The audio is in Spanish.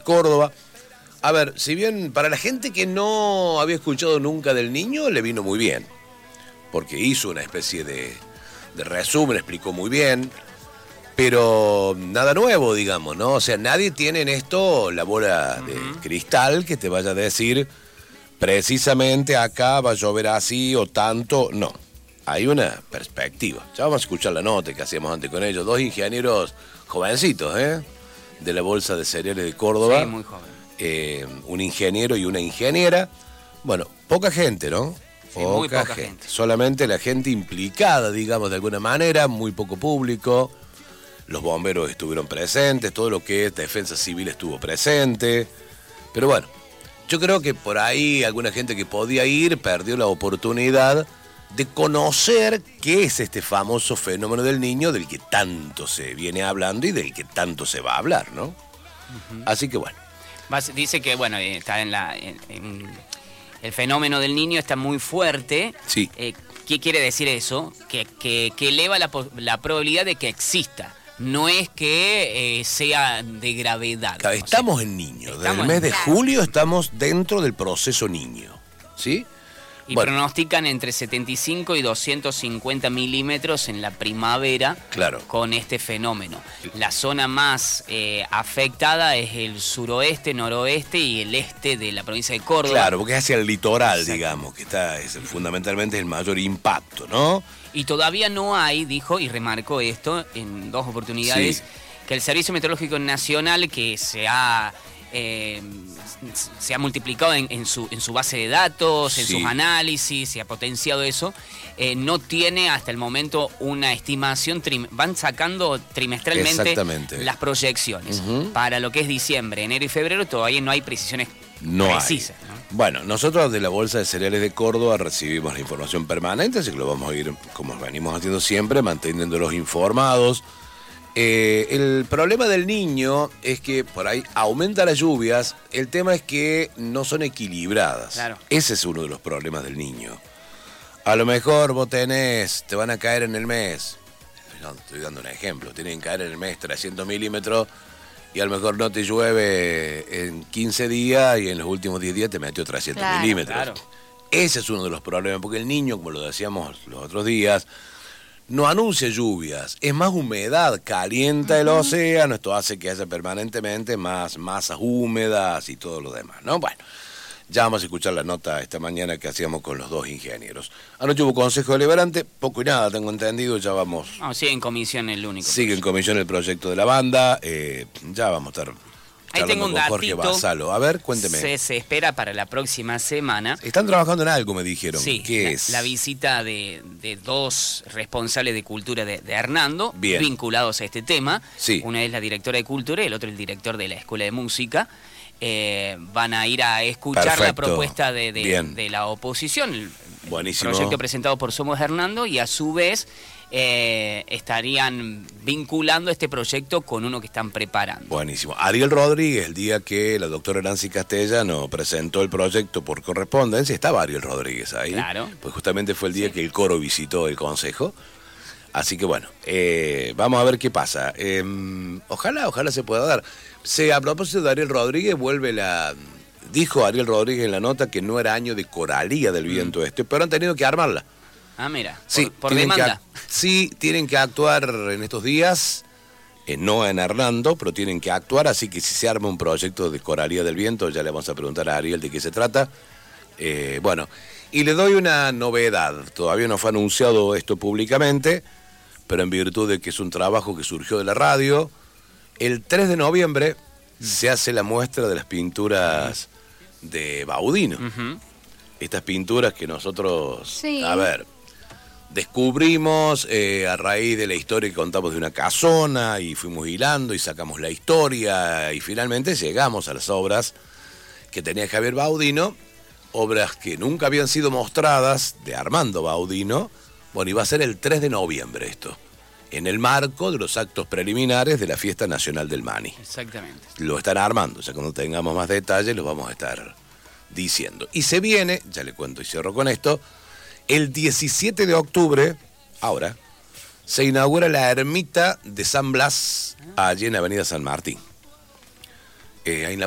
Córdoba. A ver, si bien para la gente que no había escuchado nunca del niño, le vino muy bien. Porque hizo una especie de resumen, explicó muy bien. Pero nada nuevo, digamos, ¿no? O sea, nadie tiene en esto la bola de cristal que te vaya a decir precisamente acá va a llover así o tanto. No, hay una perspectiva. Ya vamos a escuchar la nota que hacíamos antes con ellos. 2 ingenieros jovencitos, de la Bolsa de Cereales de Córdoba. Sí, muy joven. Un ingeniero y una ingeniera. Bueno, poca gente, ¿no? Sí, muy poca gente. Solamente la gente implicada, digamos, de alguna manera, muy poco público. Los bomberos estuvieron presentes, todo lo que es defensa civil estuvo presente. Pero bueno, yo creo que por ahí alguna gente que podía ir perdió la oportunidad de conocer qué es este famoso fenómeno del niño del que tanto se viene hablando y del que tanto se va a hablar, ¿no? Así que bueno. Dice que, bueno, está el fenómeno del niño está muy fuerte. Sí. ¿Qué quiere decir eso? Que eleva la probabilidad de que exista. No es que sea de gravedad. Claro, estamos en niño. Desde el mes de julio estamos dentro del proceso niño. ¿Sí? Y bueno, pronostican entre 75 y 250 milímetros en la primavera, claro, con este fenómeno. La zona más afectada es el suroeste, noroeste y el este de la provincia de Córdoba. Claro, porque es hacia el litoral, digamos, que fundamentalmente el mayor impacto, ¿no? Y todavía no hay, dijo y remarcó esto en 2 oportunidades, que el Servicio Meteorológico Nacional, que se ha multiplicado en su base de datos, en sus análisis, se ha potenciado eso, no tiene hasta el momento una estimación, van sacando trimestralmente las proyecciones. Para lo que es diciembre, enero y febrero todavía no hay precisiones precisas. ¿No? Bueno, nosotros de la Bolsa de Cereales de Córdoba recibimos la información permanente, así que lo vamos a ir, como venimos haciendo siempre, manteniéndolos informados. El problema del niño es que por ahí aumenta las lluvias, el tema es que no son equilibradas. Claro. Ese es uno de los problemas del niño. A lo mejor vos te van a caer en el mes, no, estoy dando un ejemplo, tienen que caer en el mes 300 milímetros y a lo mejor no te llueve en 15 días y en los últimos 10 días te metió 300 milímetros. Claro. Ese es uno de los problemas, porque el niño, como lo decíamos los otros días, no anuncia lluvias, es más humedad, calienta el océano, esto hace que haya permanentemente más masas húmedas y todo lo demás, ¿no? Bueno, ya vamos a escuchar la nota esta mañana que hacíamos con los 2 ingenieros. Anoche hubo consejo deliberante, poco y nada, tengo entendido, ya vamos... No, sigue en comisión el único. Sigue en comisión el proyecto de la banda, ya vamos a estar... Ahí tengo un datito. Jorge Basalo. A ver, cuénteme. Se espera para la próxima semana. Están trabajando en algo, me dijeron. Sí, ¿Qué es? La visita de 2 responsables de cultura de Hernando, vinculados a este tema. Sí. Una es la directora de cultura y el otro el director de la Escuela de Música. Van a ir a escuchar la propuesta de la oposición. El proyecto presentado por Somos Hernando, y a su vez estarían vinculando este proyecto con uno que están preparando. Buenísimo. Ariel Rodríguez, el día que la doctora Nancy Castellano presentó el proyecto por correspondencia, estaba Ariel Rodríguez ahí. Claro. Pues justamente fue el día que el coro visitó el consejo. Así que bueno, vamos a ver qué pasa. Ojalá se pueda dar. A propósito de Ariel Rodríguez, dijo Ariel Rodríguez en la nota que no era año de Coralía del Viento pero han tenido que armarla. Ah, mira, sí, por demanda. Sí, tienen que actuar en estos días, no en Hernando, pero tienen que actuar, así que si se arma un proyecto de Coralía del Viento, ya le vamos a preguntar a Ariel de qué se trata. Bueno, y le doy una novedad, todavía no fue anunciado esto públicamente, pero en virtud de que es un trabajo que surgió de la radio, el 3 de noviembre se hace la muestra de las pinturas de Baudino. Estas pinturas que nosotros, descubrimos a raíz de la historia que contamos de una casona y fuimos hilando y sacamos la historia y finalmente llegamos a las obras que tenía Javier Baudino, obras que nunca habían sido mostradas de Armando Baudino. Bueno, iba a ser el 3 de noviembre esto, en el marco de los actos preliminares de la Fiesta Nacional del Mani. Exactamente. Lo están armando, ya cuando tengamos más detalles los vamos a estar diciendo. Y se viene, ya le cuento y cierro con esto, el 17 de octubre, ahora, se inaugura la ermita de San Blas, allí en la avenida San Martín. Ahí en la